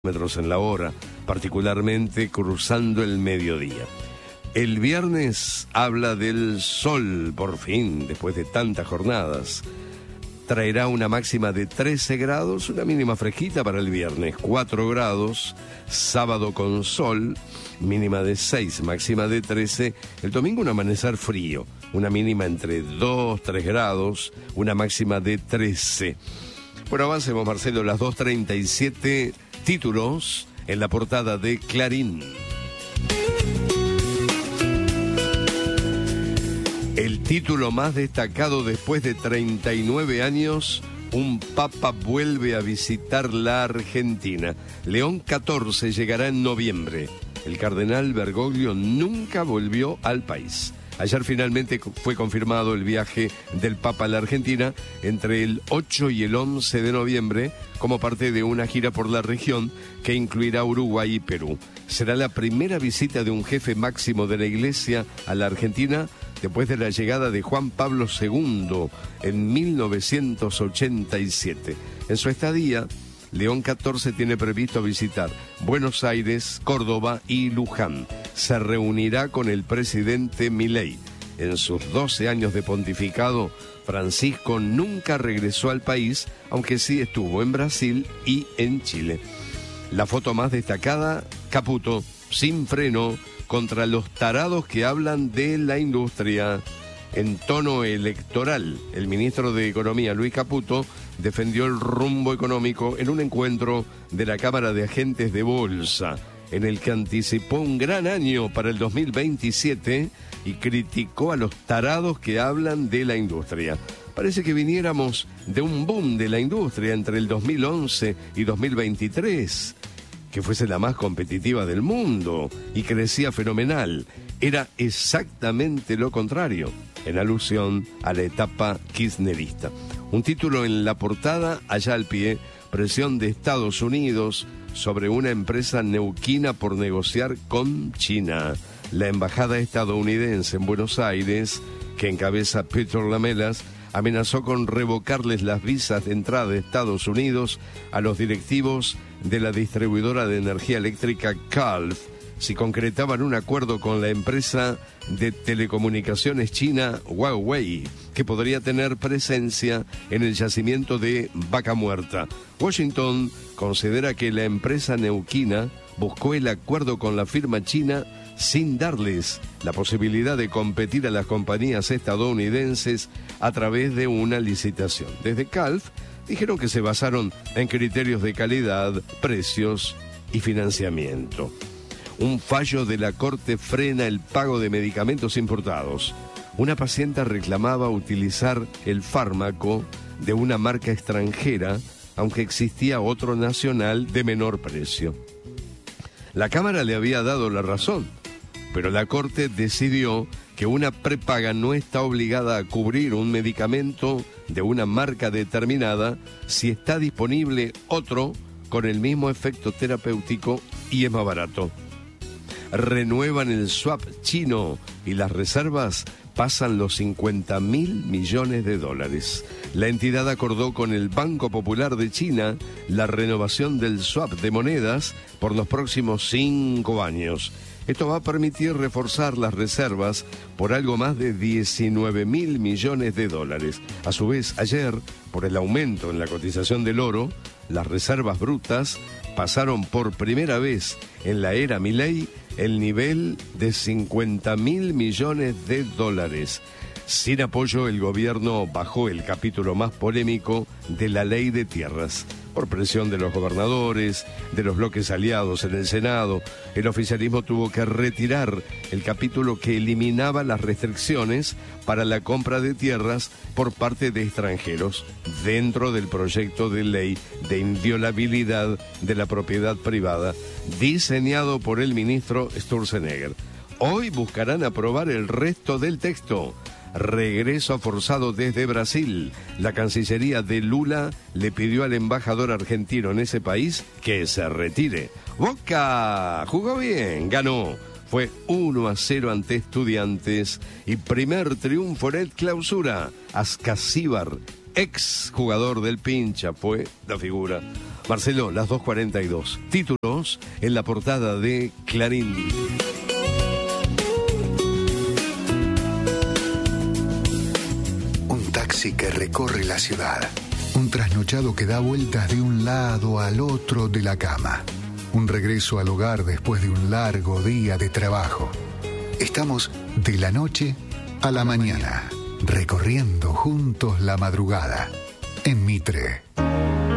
kilómetros en la hora, particularmente cruzando el mediodía. El viernes habla del sol, por fin, después de tantas jornadas. Traerá una máxima de 13 grados, una mínima fresquita para el viernes, 4 grados, sábado con sol, mínima de 6, máxima de 13. El domingo un amanecer frío, una mínima entre 2, 3 grados, una máxima de 13. Bueno, avancemos, Marcelo, las 2:37, títulos en la portada de Clarín. El título más destacado después de 39 años, un papa vuelve a visitar la Argentina. León XIV llegará en noviembre. El cardenal Bergoglio nunca volvió al país. Ayer finalmente fue confirmado el viaje del Papa a la Argentina entre el 8 y el 11 de noviembre como parte de una gira por la región que incluirá Uruguay y Perú. Será la primera visita de un jefe máximo de la Iglesia a la Argentina después de la llegada de Juan Pablo II en 1987. En su estadía, León XIV tiene previsto visitar Buenos Aires, Córdoba y Luján. Se reunirá con el presidente Milei. En sus 12 años de pontificado, Francisco nunca regresó al país, aunque sí estuvo en Brasil y en Chile. La foto más destacada, Caputo, sin freno, contra los tarados que hablan de la industria. En tono electoral, el ministro de Economía, Luis Caputo, defendió el rumbo económico en un encuentro de la Cámara de Agentes de Bolsa, en el que anticipó un gran año para el 2027 y criticó a los tarados que hablan de la industria. Parece que viniéramos de un boom de la industria entre el 2011 y 2023, que fuese la más competitiva del mundo y crecía fenomenal. Era exactamente lo contrario, en alusión a la etapa kirchnerista. Un título en la portada, allá al pie, presión de Estados Unidos sobre una empresa neuquina por negociar con China. La embajada estadounidense en Buenos Aires, que encabeza Peter Lamelas, amenazó con revocarles las visas de entrada de Estados Unidos a los directivos de la distribuidora de energía eléctrica Calf si concretaban un acuerdo con la empresa de telecomunicaciones china Huawei, que podría tener presencia en el yacimiento de Vaca Muerta. Washington considera que la empresa neuquina buscó el acuerdo con la firma china sin darles la posibilidad de competir a las compañías estadounidenses a través de una licitación. Desde Calf dijeron que se basaron en criterios de calidad, precios y financiamiento. Un fallo de la Corte frena el pago de medicamentos importados. Una paciente reclamaba utilizar el fármaco de una marca extranjera, aunque existía otro nacional de menor precio. La Cámara le había dado la razón, pero la Corte decidió que una prepaga no está obligada a cubrir un medicamento de una marca determinada si está disponible otro con el mismo efecto terapéutico y es más barato. Renuevan el swap chino y las reservas pasan los 50.000 millones de dólares. La entidad acordó con el Banco Popular de China la renovación del swap de monedas por los próximos 5 años. Esto va a permitir reforzar las reservas por algo más de 19.000 millones de dólares. A su vez, ayer, por el aumento en la cotización del oro, las reservas brutas pasaron por primera vez en la era Milei el nivel de 50.000 millones de dólares. Sin apoyo, el gobierno bajó el capítulo más polémico de la ley de tierras. Por presión de los gobernadores, de los bloques aliados en el Senado, el oficialismo tuvo que retirar el capítulo que eliminaba las restricciones para la compra de tierras por parte de extranjeros dentro del proyecto de ley de inviolabilidad de la propiedad privada diseñado por el ministro Sturzenegger. Hoy buscarán aprobar el resto del texto. Regreso forzado desde Brasil. La Cancillería de Lula le pidió al embajador argentino en ese país que se retire. Boca jugó bien, ganó. Fue 1-0 ante Estudiantes y primer triunfo en el Clausura. Ascasíbar, ex jugador del Pincha, fue la figura. Marcelo, las 2:42. Títulos en la portada de Clarín. Un taxi que recorre la ciudad. Un trasnochado que da vueltas de un lado al otro de la cama. Un regreso al hogar después de un largo día de trabajo. Estamos de la noche a la mañana, recorriendo juntos la madrugada. En Mitre.